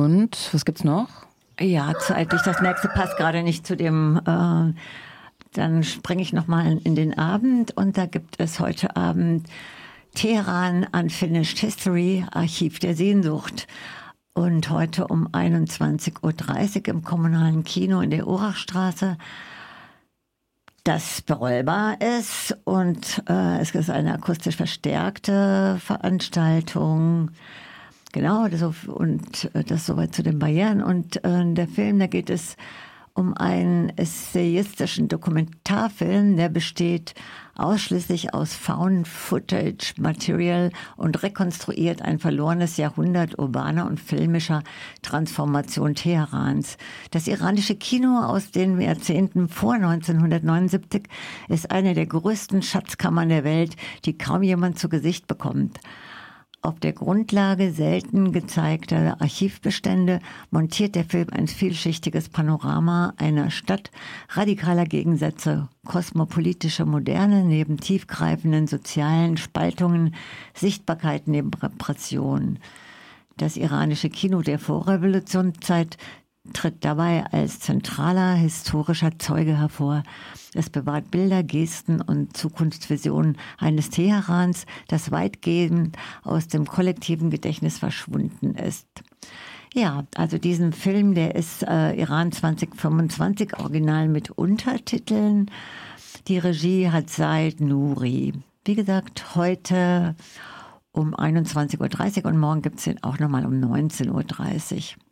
Und was gibt's noch? Ja, zeitlich, das nächste passt gerade nicht zu dem, dann springe ich nochmal in den Abend und da gibt es heute Abend Teheran Unfinished History, Archiv der Sehnsucht. Und heute um 21.30 Uhr im kommunalen Kino in der Urachstraße, das berollbar ist und es ist eine akustisch verstärkte Veranstaltung. Genau, und das soweit zu den Barrieren. Und der Film, da geht es um einen essayistischen Dokumentarfilm, der besteht ausschließlich aus Found-Footage-Material und rekonstruiert ein verlorenes Jahrhundert urbaner und filmischer Transformation Teherans. Das iranische Kino aus den Jahrzehnten vor 1979 ist eine der größten Schatzkammern der Welt, die kaum jemand zu Gesicht bekommt. Auf der Grundlage selten gezeigter Archivbestände montiert der Film ein vielschichtiges Panorama einer Stadt, radikaler Gegensätze, kosmopolitische Moderne neben tiefgreifenden sozialen Spaltungen, Sichtbarkeit neben Repression. Das iranische Kino der Vorrevolutionszeit tritt dabei als zentraler historischer Zeuge hervor. Es bewahrt Bilder, Gesten und Zukunftsvisionen eines Teherans, das weitgehend aus dem kollektiven Gedächtnis verschwunden ist. Ja, also diesen Film, der ist Iran 2025 original mit Untertiteln. Die Regie hat Said Nouri. Wie gesagt, heute um 21.30 Uhr und morgen gibt es den auch nochmal um 19.30 Uhr.